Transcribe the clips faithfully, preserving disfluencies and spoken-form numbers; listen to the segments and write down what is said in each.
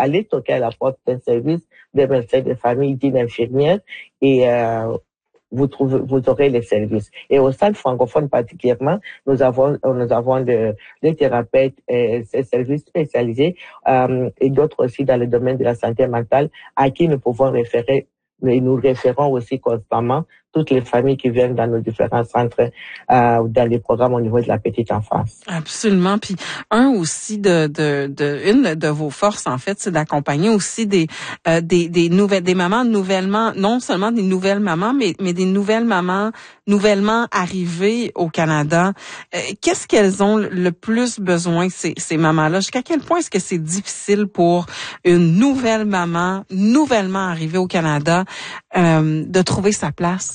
allez toquer à la porte d'un service de médecins de famille, d'une infirmière et euh, vous trouvez, vous aurez les services. Et au centre francophone particulièrement, nous avons, nous avons de, des thérapeutes et ces services spécialisés euh, et d'autres aussi dans le domaine de la santé mentale à qui nous pouvons référer. Mais nous référons aussi constamment toutes les familles qui viennent dans nos différents centres, euh, dans les programmes au niveau de la petite enfance. Absolument. Puis un aussi de de de une de vos forces en fait, c'est d'accompagner aussi des euh, des des nouvelles des mamans nouvellement, non seulement des nouvelles mamans, mais mais des nouvelles mamans nouvellement arrivées au Canada. Euh, qu'est-ce qu'elles ont le plus besoin ces ces mamans-là? Jusqu'à quel point est-ce que c'est difficile pour une nouvelle maman nouvellement arrivée au Canada euh, de trouver sa place?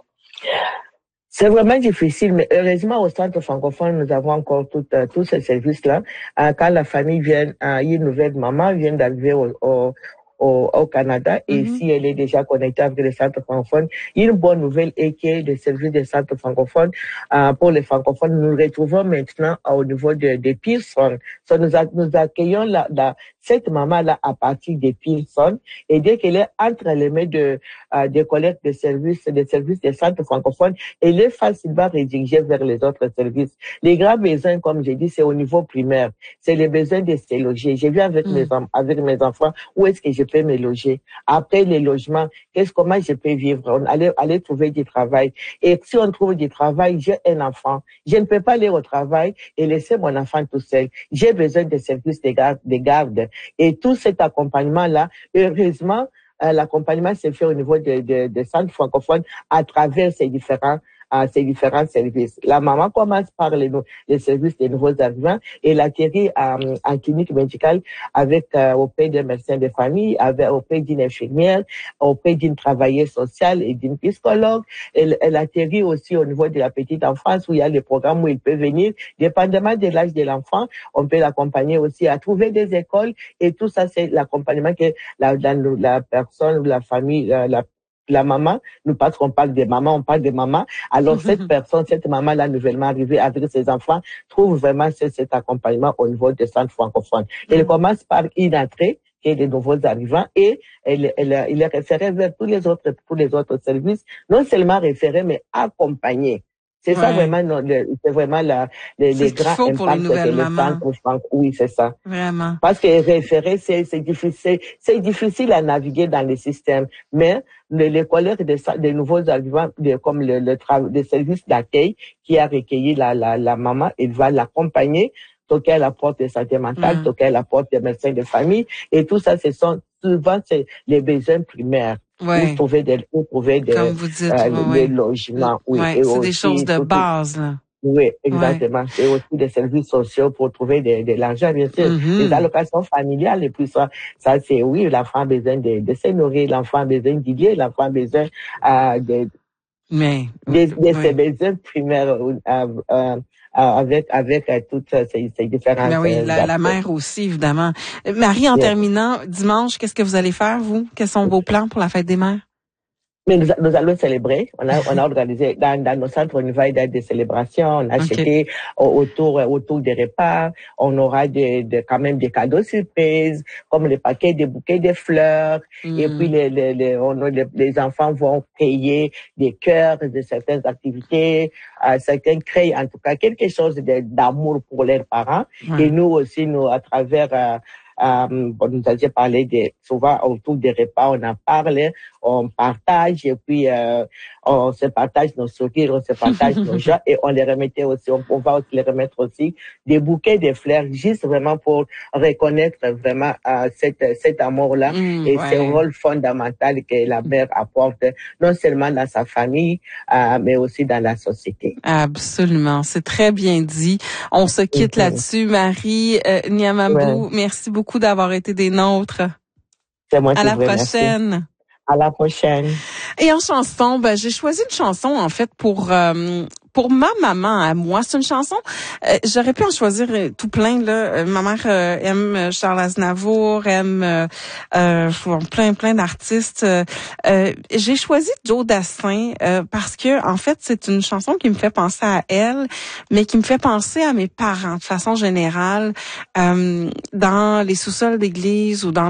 C'est vraiment difficile, mais heureusement, au centre francophone, nous avons encore tout, euh, tous ces services-là. Euh, quand la famille vient, euh, une nouvelle maman vient d'arriver au, au, au, au Canada, et mm-hmm. si elle est déjà connectée avec le centre francophone, une bonne nouvelle est qu'il y a des services des centres francophones. Euh, pour les francophones, nous nous retrouvons maintenant au niveau de, de Pearson. So, nous, a, nous accueillons la, la, cette maman-là à partir de Pearson, et dès qu'elle est entre les mains de, euh, des collègues de services, des services des centres francophones, elle est facilement redirigée vers les autres services. Les grands besoins, comme j'ai dit, c'est au niveau primaire. C'est les besoins de se loger. J'ai vu avec, mm. mes, avec mes enfants où est-ce que je peux me loger. Après les logements, qu'est-ce, comment je peux vivre? On allait, aller trouver du travail. Et si on trouve du travail, j'ai un enfant. Je ne peux pas aller au travail et laisser mon enfant tout seul. J'ai besoin de services de garde, de garde. Et tout cet accompagnement-là, heureusement, euh, l'accompagnement s'est fait au niveau des de, de centres francophones à travers ces différents à ces différents services. La maman commence par les, les services des nouveaux arrivants et l'atterrit euh, en clinique médicale avec euh, auprès d'un médecin de famille, avec auprès d'une infirmière, auprès d'une travailleuse sociale et d'une psychologue. Elle, elle atterrit aussi au niveau de la petite enfance où il y a les programmes où il peut venir. Dépendamment de l'âge de l'enfant, on peut l'accompagner aussi à trouver des écoles et tout ça, c'est l'accompagnement que la, la, la personne ou la famille, la, la la maman, nous parce qu'on parle des mamans, on parle des mamans. Alors cette personne, cette maman-là nouvellement arrivée avec ses enfants, trouve vraiment ce, cet accompagnement au niveau des centres francophones. Mm-hmm. Elle commence par une entrée qui est des nouveaux arrivants et elle, elle, il est référé vers tous les autres, tous les autres services, non seulement référé, mais accompagné. C'est ouais. ça vraiment, c'est vraiment la, les, les grands impacts pour les nouvelles mamans. Oui, c'est ça. Vraiment. Parce que référer, c'est, c'est difficile, c'est difficile à naviguer dans le système. Mais les, les collègues des, des nouveaux arrivants, de, comme le, le travail, des services d'accueil qui a recueilli la, la, la maman, il va l'accompagner, toquer à la porte de santé mentale, mmh. toquer à la porte des médecins de famille. Et tout ça, ce sont souvent c'est les besoins primaires. Ouais. Pour trouver des, pour trouver des, Comme vous dites, euh, ouais, des logements. Oui. Ouais, et c'est aussi, des choses de base, là. Oui, exactement. Ouais. Et aussi des services sociaux pour trouver de, de l'argent, bien sûr. Mm-hmm. Les allocations familiales, et puis ça, ça c'est oui, l'enfant a besoin de, de se nourrir, l'enfant a besoin d'idées, l'enfant a besoin euh, de, Mais, de, de ouais. ses besoins primaires euh, euh, avec avec euh, toutes ces, ces différentes. Mais oui, la, la mère aussi, évidemment. Marie, en yeah. terminant, dimanche, qu'est-ce que vous allez faire, vous? Quels sont vos plans pour la fête des mères? Mais nous, nous allons célébrer. On a, on a organisé dans, dans nos centres, on va y avoir des célébrations. On a acheté okay. autour, autour des repas. On aura des, des, quand même des cadeaux surprises, comme les paquets, des bouquets de fleurs. Mm. Et puis les, les, les, on, les, les enfants vont créer des cœurs de certaines activités. Euh, certains créent en tout cas quelque chose de, d'amour pour leurs parents. Mm. Et nous aussi, nous, à travers euh, Euh, on nous a déjà parlé de, souvent autour des repas, on en parle, on partage et puis euh, on se partage nos sourires, on se partage nos joies et on les remettait aussi, on, on va aussi les remettre aussi des bouquets de fleurs juste vraiment pour reconnaître vraiment euh, cet, cet amour-là mmh, et ouais. ce rôle fondamental que la mère apporte non seulement dans sa famille euh, mais aussi dans la société. Absolument, c'est très bien dit. On se quitte mmh. là-dessus, Marie euh, Niamabou, ouais. merci beaucoup d'avoir été des nôtres. C'est moi qui à la vous remercie. prochaine. À la prochaine. Et en chanson, ben j'ai choisi une chanson en fait pour euh, pour ma maman à moi. C'est une chanson. Euh, j'aurais pu en choisir tout plein là. Ma mère euh, aime Charles Aznavour, aime euh, euh, plein plein d'artistes. Euh, j'ai choisi Joe Dassin euh, parce que en fait c'est une chanson qui me fait penser à elle, mais qui me fait penser à mes parents de façon générale euh, dans les sous-sols d'église ou dans